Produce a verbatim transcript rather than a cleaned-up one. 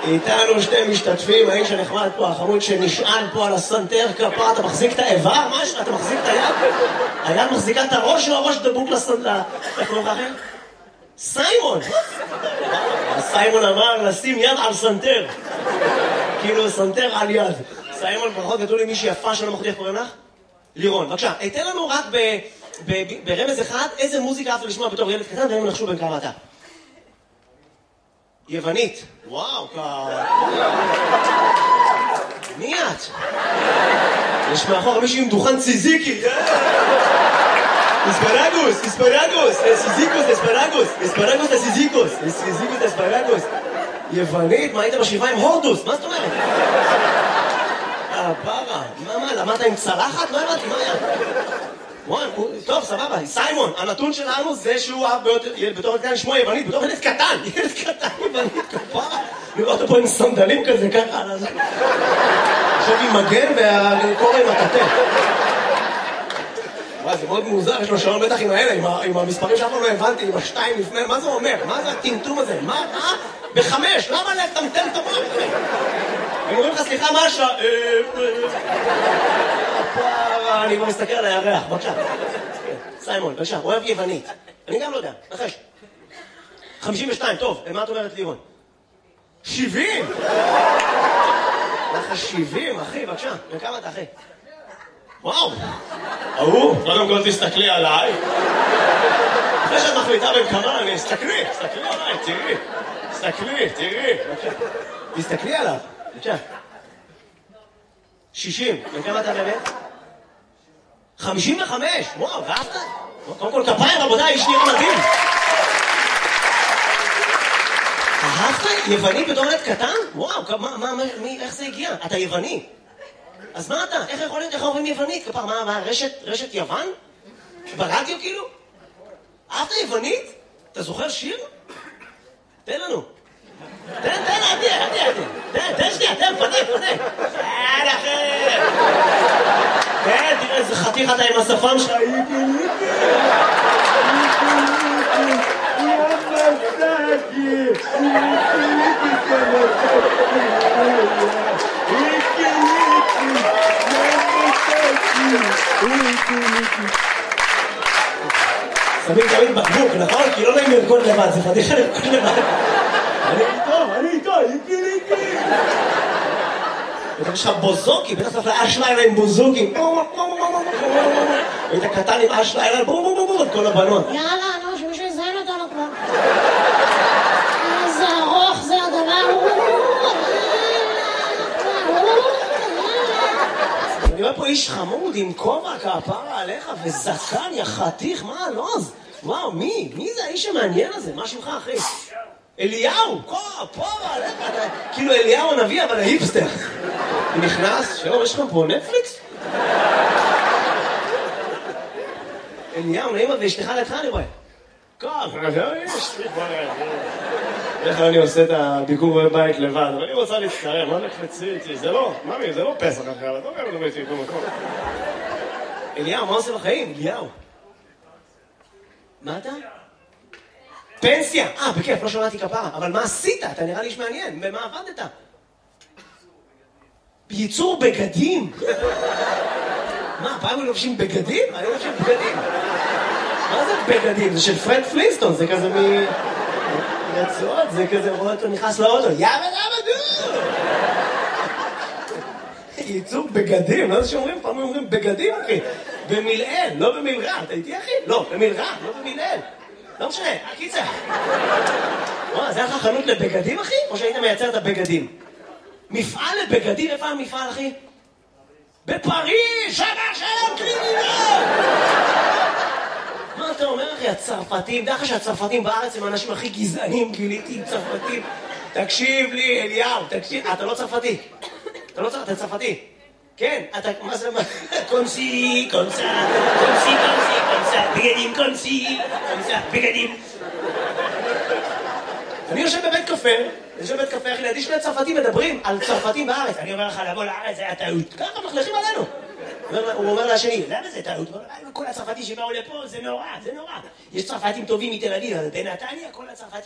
איתנו שתי משתתפים, האיש הנחמד פה, החמוד שנשען פה על הסנטר כפה, אתה מחזיק את האיבר? מה יש לך? אתה מחזיק את היד? היד מחזיקה את הראש או הראש דבוק לסנטר? איך קוראים לכם? סיימון! סיימון אמר לשים יד על סנטר. כאילו סנטר על יד. סיימון, ברכות גדול עם מישהי יפה שלא מחליט, קוראים לך? לירון, בבקשה, תן לנו רק ברמז אחד איזה מוזיקה אהבת לשמוע בתור ילד קטן, והם נחשו בין כמה אתה. יוונית. וואו, כ... מי את? יש מאחור מישהו עם דוכן ציזיקי. אספרגוס, אספרגוס, סיזיקוס, אספרגוס, אספרגוס לסיזיקוס, סיזיקוס אספרגוס. יוונית, מה היית בשבעה עם הורדוס? מה זאת אומרת? אה, פרה, מה, מה, למדת עם צלחת? לא הבנתי, מה היה? וואי, טוב, סבבה, סיימון, הנתון שלנו זה שהוא אהב בתור ילד קטן לשמוע יוונית, בתור ילד קטן, ילד קטן יוונית, כפרה. לראות אותו עם סנדלים כזה, ככה, עכשיו עם מגן והקורא עם הטטה. וואי, זה מאוד מוזר, יש לו שעון בטח עם האלה, עם המספרים שאף פעם לא הבנתי, עם השתיים לפני, מה זה אומר? מה זה הטמטום הזה? מה? אה? בחמש, למה לטמטם את המוח? הם אומרים לך, סליחה, מה השעה? פרה, אני כבר מסתכל על הירח, בבקשה. סיימון, בבקשה, אוהב יוונית. אני גם לא יודע, נחש. חמישים ושתיים, טוב, מה את אומרת לירון? שבעים! לך שבעים, אחי, בבקשה. וכמה אתה, אחי? וואו! אהו, קודם כל תסתכלי עליי. אחרי שאת מחליטה בין כמה, אני אסתכלי, תסתכלי עליי, תראי. תסתכלי, תראי. תסתכלי עליו, בבקשה. שישים, וכמה אתה באמת? חמישים וחמש, וואו, ואהבת? קודם כל כפיים, רבותיי, איש נראה מדהים. אהבת? יווני בתור ילד קטן? וואו, מה, מה, מי, איך זה הגיע? אתה יווני. אז מה אתה? איך יכול להיות, איך אומרים יוונית? כפר, מה, מה, רשת, רשת יוון? ברדיו כאילו? אהבת יוונית? אתה זוכר שיר? תן לנו. תן, תן, עדי, עדי, עדי. תן, תן שנייה, תן, פנה, פנה. תן, אחר. תן, תראה איזה חתיך אתה עם השפם שלך. שמים תמיד בקבוק, נכון? כי לא נעים לרקוד לבד, זה פתיחה לרקוד לבד. אני איתו, אני איתו, איתי, איתי. יש לך בוזוקי, בטח צריך לאש לילה עם בוזוקי. היית קטן עם אש לילה, בום בום בום בום, כל הבנות. יאללה, נו, שמישהו יזיין אותנו כבר. איזה ארוך זה הדבר. אני רואה פה איש חמוד עם כובע כפרה עליך וזקן יחתיך, מה הלוז? וואו, מי? מי זה האיש המעניין הזה? מה שמך, אחי? אליהו, כפרה עליך, כאילו אליהו הנביא, אבל ההיפסטר. הוא נכנס, שלום, יש לך פה נטפליקס? אליהו, נעים הזה, אשתך לידך אני רואה. כפרה, יש לי פה ליד. איך אני עושה את הביקור בבית לבד, אבל אני רוצה להצטרם, מה נקפצי איתי? זה לא, ממי, זה לא פסח אחר, אתה אומר, לא ביתי במקום. אליהו, מה עושה בחיים? אליהו. מה אתה? פנסיה! אה, בכיף, לא שמעתי כפרה, אבל מה עשית? אתה נראה לי שמעניין, במה עבדת? בייצור בגדים? מה, פעם הם לובשים בגדים? אני לובשים בגדים. מה זה בגדים? זה של פרד פלינסטון, זה כזה מ... רצועות, זה כזה רואה אותו נכנס לאוטו, יאבא יאבא דו! ייצור בגדים, לא זה שאומרים, פעם אומרים בגדים, אחי. במילאל, לא במילרע, אתה איתי, אחי? לא, במילרע, לא במילאל. לא משנה, הקיצה. וואו, זה היה לך חנות לבגדים, אחי? או שהיית מייצר את הבגדים? מפעל לבגדים, איפה המפעל, אחי? בפריז, שנה שלם קרימינל! מה אתה אומר, אחי? הצרפתים, דרך שהצרפתים בארץ הם האנשים הכי גזענים, גיליתי צרפתים. תקשיב לי, אליהו, תקשיב. אתה לא צרפתי. אתה לא צרפתי, אתה צרפתי. כן, אתה, מה זה, מה? קונסי, קונסה, קונסי, קונסי, קונסה, בגדים, קונסי, קונסה, בגדים. אני יושב בבית קפה, אני יושב בבית קפה, אחי, לידי שני צרפתים מדברים על צרפתים בארץ. אני אומר לך, לבוא לארץ, זה היה טעות. ככה מחלכים עלינו. הוא אומר לשני, למה זה טעות? כל הצרפתי שבאו לפה, זה נורא, זה נורא. יש צרפתים טובים מתל אביב, אבל בנתניה כל הצרפתים